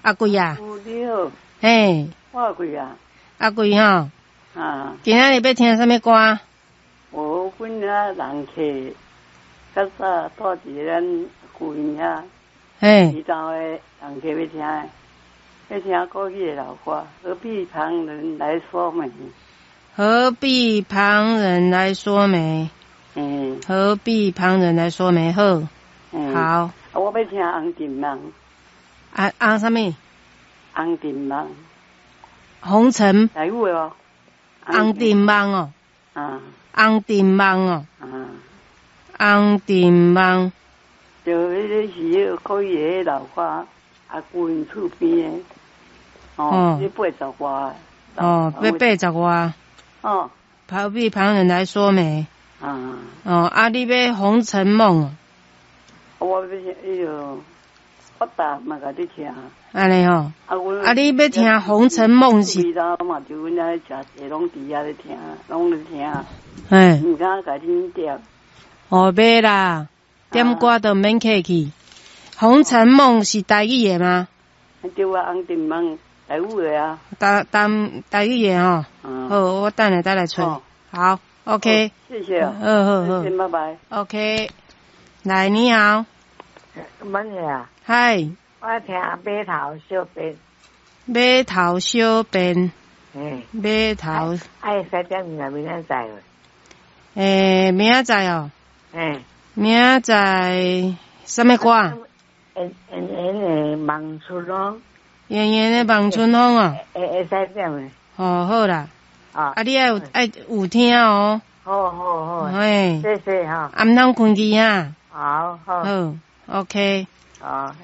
阿贵啊， 你好， 嘿， 我阿贵啊， 阿贵吼， 啊， 今仔日要听什么歌？ 我阮遐人客，较早住伫咱附近遐， 嘿， 遇到的人客要听国语的老歌，何必旁人来说媒？ 何必旁人来说媒？ 嗯， 何必旁人来说媒？好，好。 我要听红尘梦。 红什么？ 红尘梦。 红尘。 来有哦。 红尘梦哦。 啊。 红尘梦哦。 啊。 红尘梦。 就迄个是迄个国语的老歌，阿姑厝边的。哦。你80外。 哦，要80外。 哦。 何必旁人来说媒？ 啊。 哦，你要红尘梦哦。 我要迄个，我打嘛甲你听。 安尼吼。你要听红尘梦是？ 味道嘛，就阮遐食茶，拢伫遐咧听，拢咧听。 嘿。 毋敢甲恁点。 哦，袂啦，点歌都免客气。红尘梦是台语的吗？ 对啊，红尘梦台语的啊。 台语的吼。好，我等下再来找。好 ，OK。 谢谢。 好。 先拜拜。 OK。来，你好。 乜嘢啊？ 嗨。 我听马头小编。 马头小编。 马头。 哎，3点明仔载明仔载哦。明仔载什么歌？ 的望春风。 圆圆的望春风哦。 3点的。 哦，好啦。你爱有听哦。 好。 嘿。 谢谢哈。 毋通困去啊。 好。 OK。 好。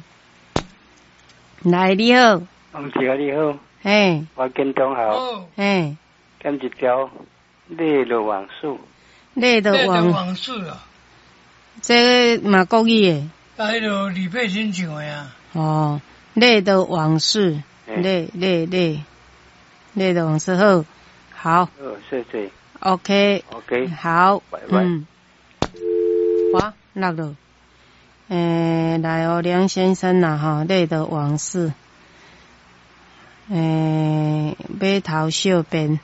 来，你好。 王姐你好。 嘿。 我建中好。 嘿。 跟一条泪的往事。 泪的往事啊。这嘛国语的。 迄个李佩欣唱的啊。 哦，泪的往事，泪的往事，好。 谢谢。 OK。好。 拜拜。 哇，落了。来哦，梁先生啦，哈，泪的往事。马头小编。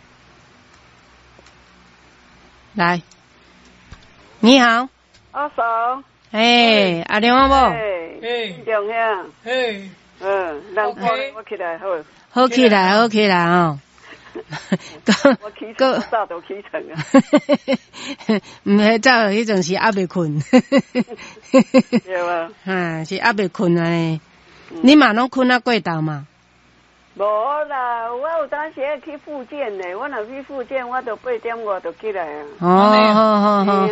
来，你好。 阿嫂。 阿莲话无？ 中兄。人我起来好。 好起来哦。 我起床早都起床啊。 毋系早，迄阵是还未困。 对啊。 是还未困安尼。你嘛拢困啊过昼嘛？ 无啦，我有当时去复健呢，我若去复健，我都8点外就起来啊。 好。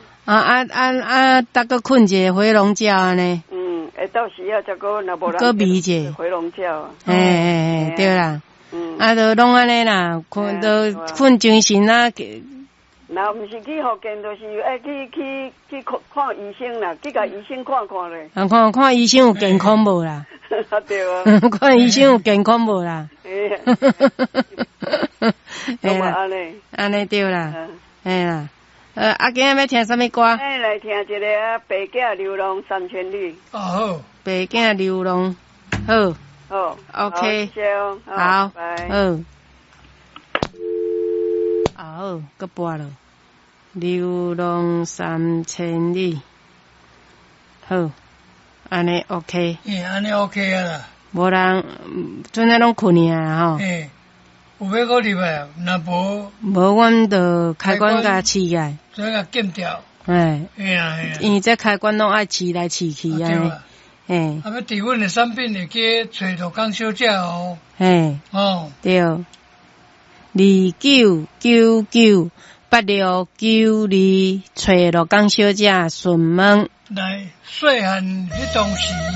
搭个困一个回笼觉安尼。 到时啊，才个若无人。 个迷者。 回笼觉啊。 对啦。就拢安尼啦，困精神啊。 若毋是去复健，就是去看医生啦，去甲医生看看咧。 看医生有健康无啦？ 对啊。 看医生有健康无啦？安尼对啦。啦。今日要听什么歌？ 来听一个白鴿流浪3000里。 好。 白鴿流浪，好。OK。好。好，搁播了。流浪3000里。好，安尼 OK。 安尼 OK 啊啦。 无人，阵仔拢困啊吼。 有要搁入来，若无。 无，阮就开关甲试起来。 所以甲禁掉。 因为这开关拢爱试来试去啊。 要伫阮的产品会去找到讲小姐哦。对。 29998692，找到讲小姐询问。 来细汉迄当时。